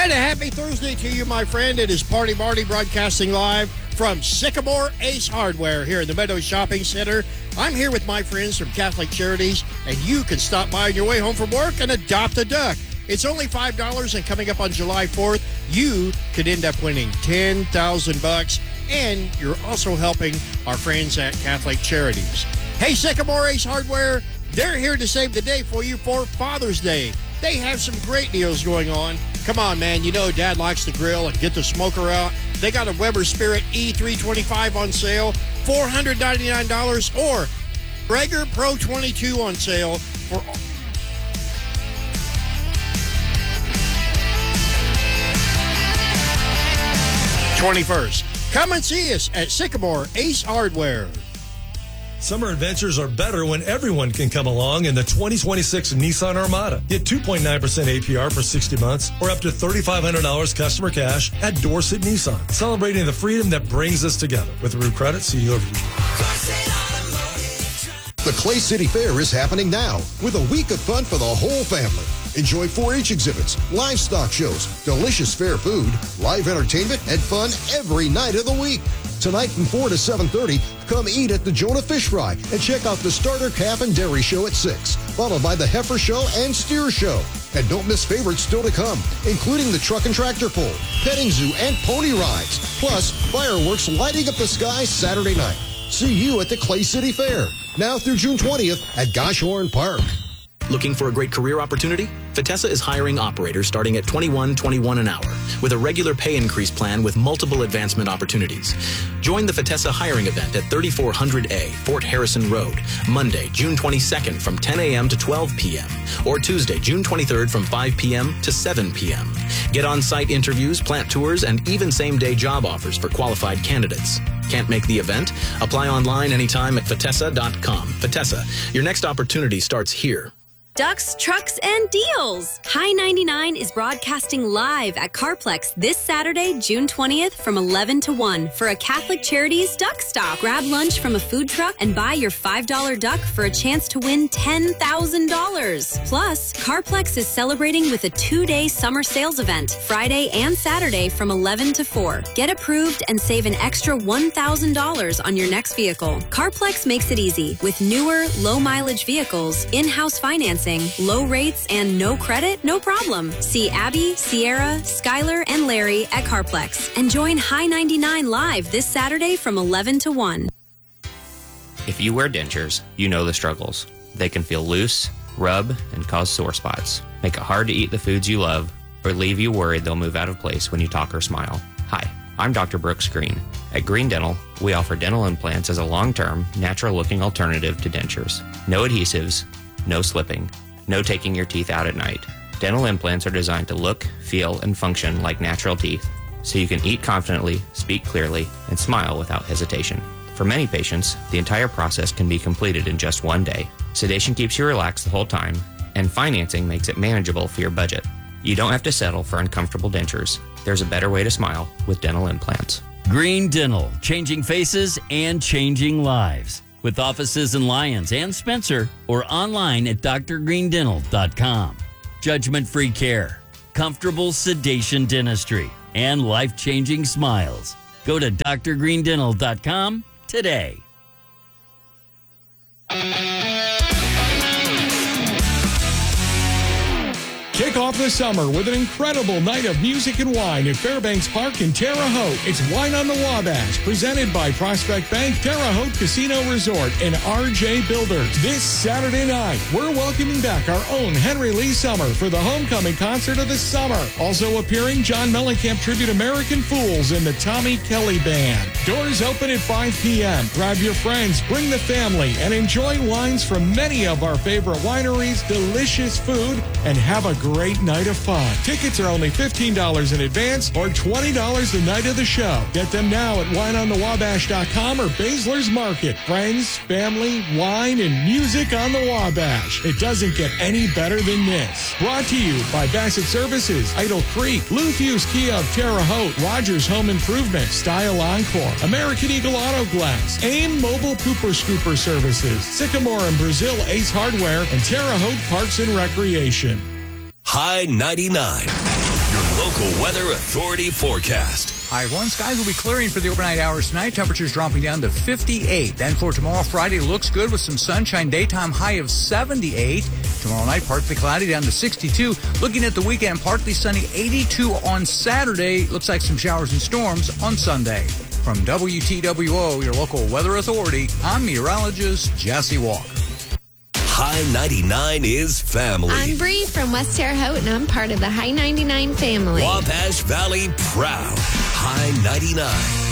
And a happy Thursday to you, my friend. It is Party Marty broadcasting live from Sycamore Ace Hardware here in the Meadows Shopping Center. I'm here with my friends from Catholic Charities, and you can stop by on your way home from work and adopt a duck. It's only $5, and coming up on July 4th, you could end up winning $10,000, and you're also helping our friends at Catholic Charities. Hey, Sycamore Ace Hardware, they're here to save the day for you for Father's Day. They have some great deals going on. Come on, man. You know Dad likes to grill and get the smoker out. They got a Weber Spirit E325 on sale, $499, or Traeger Pro 22 on sale for $21st. Come and see us at Sycamore Ace Hardware. Summer adventures are better when everyone can come along in the 2026 Nissan Armada. Get 2.9% APR for 60 months or up to $3,500 customer cash at Dorset Nissan. Celebrating the freedom that brings us together. With Root Credit, see you over here. The Clay City Fair is happening now with a week of fun for the whole family. Enjoy 4-H exhibits, livestock shows, delicious fair food, live entertainment, and fun every night of the week. Tonight from 4 to 7:30, come eat at the Jonah Fish Fry and check out the Starter Calf and Dairy Show at 6, followed by the Heifer Show and Steer Show. And don't miss favorites still to come, including the Truck and Tractor Pull, Petting Zoo, and Pony Rides. Plus, fireworks lighting up the sky Saturday night. See you at the Clay City Fair, now through June 20th at Goshorn Park. Looking for a great career opportunity? Fetessa is hiring operators starting at $21.21 an hour with a regular pay increase plan with multiple advancement opportunities. Join the Fetessa hiring event at 3400A, Fort Harrison Road, Monday, June 22nd from 10 a.m. to 12 p.m. or Tuesday, June 23rd from 5 p.m. to 7 p.m. Get on-site interviews, plant tours, and even same-day job offers for qualified candidates. Can't make the event? Apply online anytime at Fetessa.com. Fetessa, your next opportunity starts here. Ducks, trucks, and deals. High 99 is broadcasting live at Carplex this Saturday, June 20th from 11 to 1 for a Catholic Charities Duck Stop. Grab lunch from a food truck and buy your $5 duck for a chance to win $10,000. Plus, Carplex is celebrating with a 2-day summer sales event, Friday and Saturday from 11 to 4. Get approved and save an extra $1,000 on your next vehicle. Carplex makes it easy with newer, low-mileage vehicles, in-house financing, low rates, and no credit, no problem. See Abby, Sierra, Skylar, and Larry at Carplex and join High 99 live this Saturday from 11 to 1. If you wear dentures, you know the struggles. They can feel loose, rub, and cause sore spots, make it hard to eat the foods you love, or leave you worried they'll move out of place when you talk or smile. Hi, I'm Dr. Brooks Green. At Green Dental, we offer dental implants as a long-term, natural-looking alternative to dentures. No adhesives, no slipping, no taking your teeth out at night. Dental implants are designed to look, feel, and function like natural teeth, so you can eat confidently, speak clearly, and smile without hesitation. For many patients, the entire process can be completed in just one day. Sedation keeps you relaxed the whole time, and financing makes it manageable for your budget. You don't have to settle for uncomfortable dentures. There's a better way to smile with dental implants. Green Dental, changing faces and changing lives. With offices in Lyons and Spencer, or online at drgreendental.com. Judgment-free care, comfortable sedation dentistry, and life-changing smiles. Go to drgreendental.com today. Kick off the summer with an incredible night of music and wine at Fairbanks Park in Terre Haute. It's Wine on the Wabash, presented by Prospect Bank, Terre Haute Casino Resort, and RJ Builders. This Saturday night, we're welcoming back our own Henry Lee Summer for the homecoming concert of the summer. Also appearing, John Mellencamp Tribute American Fools and the Tommy Kelly Band. Doors open at 5 p.m. Grab your friends, bring the family, and enjoy wines from many of our favorite wineries, delicious food, and have a great night of fun. Tickets are only $15 in advance or $20 the night of the show. Get them now at wineonthewabash.com or Baszler's Market. Friends, family, wine, and music on the Wabash. It doesn't get any better than this. Brought to you by Bassett Services, Idle Creek, Blue Fuse Kia of Terre Haute, Rogers Home Improvement, Style Encore, American Eagle Auto Glass, AIM Mobile Pooper Scooper Services, Sycamore and Brazil Ace Hardware, and Terre Haute Parks and Recreation. High 99. Your local Weather Authority forecast. Hi, everyone. Skies will be clearing for the overnight hours tonight. Temperatures dropping down to 58. Then for tomorrow, Friday looks good with some sunshine. Daytime high of 78. Tomorrow night, partly cloudy down to 62. Looking at the weekend, partly sunny, 82 on Saturday. Looks like some showers and storms on Sunday. From WTWO, your local weather authority, I'm meteorologist Jesse Walker. High 99 is family. I'm Bree from West Terre Haute, and I'm part of the High 99 family. Wabash Valley proud. High 99.